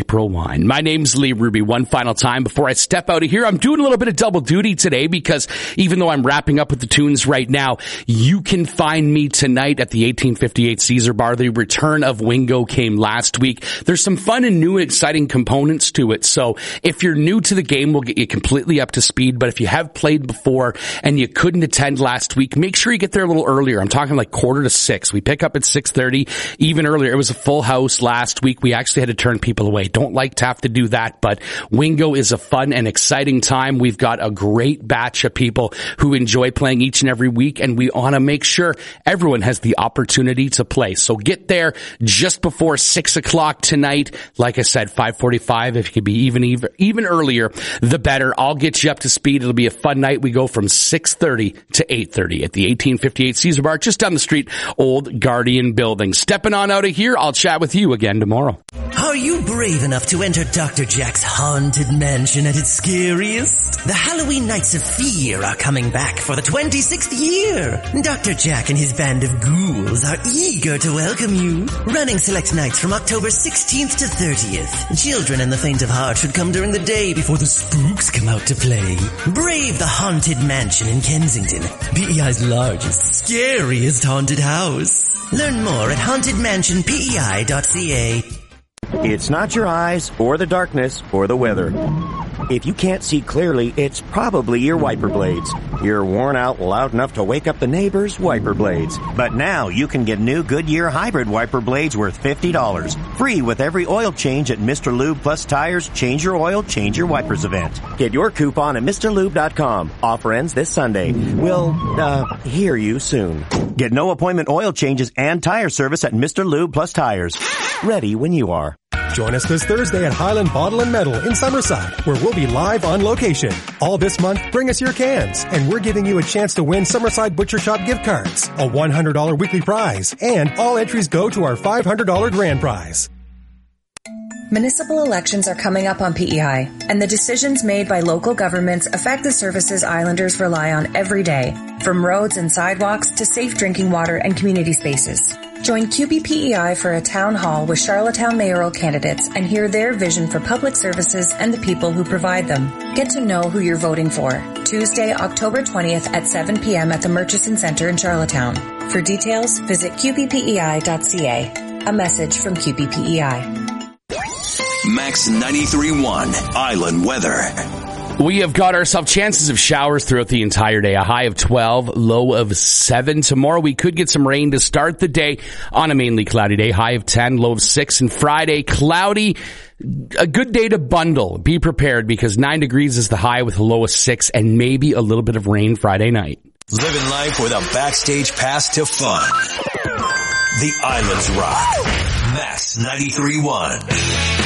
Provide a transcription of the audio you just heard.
Pro Wine. My name's Lee Ruby. One final time before I step out of here, I'm doing a little bit of double duty today because even though I'm wrapping up with the tunes right now, you can find me tonight at the 1858 Caesar Bar. The return of Wingo came last week. There's some fun and new exciting components to it. So if you're new to the game, we'll get you completely up to speed. But if you have played before and you couldn't attend last week, make sure you get there a little earlier. I'm talking like 5:45. We pick up at 6:30, even earlier. It was a full house last week. We actually had to turn people away. Don't like to have to do that, but Wingo is a fun and exciting time. We've got a great batch of people who enjoy playing each and every week, and we want to make sure everyone has the opportunity to play. So get there just before 6 o'clock tonight. Like I said, 5:45. If you could be even earlier, the better. I'll get you up to speed. It'll be a fun night. We go from 6:30 to 8:30 at the 1858 Caesar Bar, just down the street, Old Guardian Building. Stepping on out of here, I'll chat with you again tomorrow. Are you brave enough to enter Dr. Jack's haunted mansion at its scariest? The Halloween Nights of Fear are coming back for the 26th year. Dr. Jack and his band of ghouls are eager to welcome you. Running select nights from October 16th to 30th. Children and the faint of heart should come during the day before the spooks come out to play. Brave the haunted mansion in Kensington, PEI's largest, scariest haunted house. Learn more at hauntedmansionpei.ca. It's not your eyes, or the darkness, or the weather. If you can't see clearly, it's probably your wiper blades. You're worn out loud enough to wake up the neighbors' wiper blades. But now you can get new Goodyear hybrid wiper blades worth $50. Free with every oil change at Mr. Lube Plus Tires Change Your Oil, Change Your Wipers event. Get your coupon at MrLube.com. Offer ends this Sunday. We'll, hear you soon. Get no appointment oil changes and tire service at Mr. Lube Plus Tires. Ready when you are. Join us this Thursday at Highland Bottle and Metal in Summerside, where we'll be live on location. All this month, bring us your cans, and we're giving you a chance to win Summerside Butcher Shop gift cards, a $100 weekly prize, and all entries go to our $500 grand prize. Municipal elections are coming up on PEI, and the decisions made by local governments affect the services Islanders rely on every day, from roads and sidewalks to safe drinking water and community spaces. Join QBPEI for a town hall with Charlottetown mayoral candidates and hear their vision for public services and the people who provide them. Get to know who you're voting for. Tuesday, October 20th at 7 p.m. at the Murchison Center in Charlottetown. For details, visit qbpei.ca. A message from QBPEI. Max 93.1 Island Weather. We have got ourselves chances of showers throughout the entire day. A high of 12, low of 7. Tomorrow we could get some rain to start the day on a mainly cloudy day. High of 10, low of 6. And Friday, cloudy. A good day to bundle. Be prepared because 9 degrees is the high with a low of 6 and maybe a little bit of rain Friday night. Living life with a backstage pass to fun. The Islands Rock. Max 93.1.